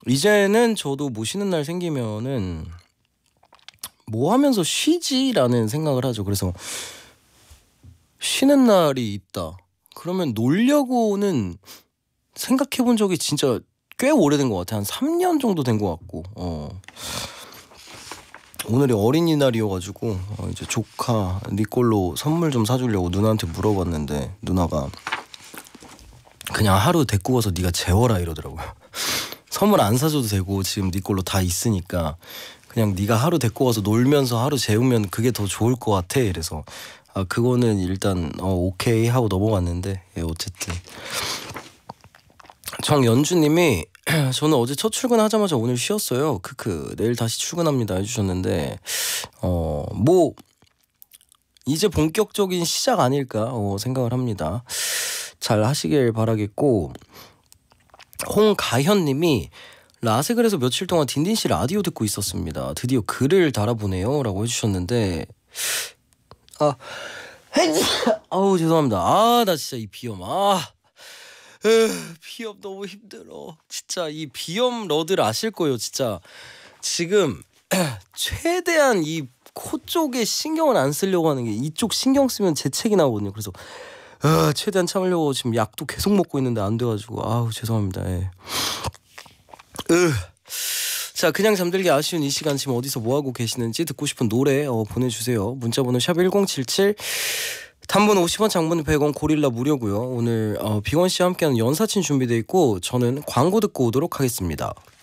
이제는 저도 뭐 쉬는 날 생기면은 '뭐 하면서 쉬지?'라는 생각을 하죠. 그래서 쉬는 날이 있다 그러면 놀려고는 생각해 본 적이 진짜 꽤 오래된 것 같아요. 한 3년 정도 된 것 같고 오늘이 어린이날이어 가지고 이제 조카 니꼴로 선물 좀 사 주려고 누나한테 물어봤는데 누나가 "그냥 하루 데리고 가서 네가 재워라." 이러더라고요. 선물 안 사줘도 되고 지금 네 걸로 다 있으니까 그냥 네가 하루 데리고 가서 놀면서 하루 재우면 그게 더 좋을 것 같아. 이래서 그거는 일단 오케이 하고 넘어갔는데 어쨌든 정연주님이 저는 어제 첫 출근하자마자 오늘 쉬었어요. 크크 내일 다시 출근합니다 해주셨는데 뭐 이제 본격적인 시작 아닐까 생각을 합니다. 잘 하시길 바라겠고 홍가현님이 라섹을 해서 며칠 동안 딘딘씨 라디오 듣고 있었습니다. 드디어 글을 달아보네요 라고 해주셨는데 아우 죄송합니다. 나 진짜 이 비염 비염 너무 힘들어. 진짜 이 비염 러들 아실 거예요. 진짜 지금 최대한 이 코 쪽에 신경을 안 쓰려고 하는 게 이쪽 신경 쓰면 재채기 나거든요. 그래서 최대한 참으려고 지금 약도 계속 먹고 있는데 안 돼가지고 아우 죄송합니다. 자 그냥 잠들기 아쉬운 이 시간 지금 어디서 뭐하고 계시는지 듣고 싶은 노래 보내주세요. 문자번호 샵1077 단문 50원 장문 100원 고릴라 무료고요. 오늘 비건씨와 함께하는 연사친 준비되어 있고 저는 광고 듣고 오도록 하겠습니다.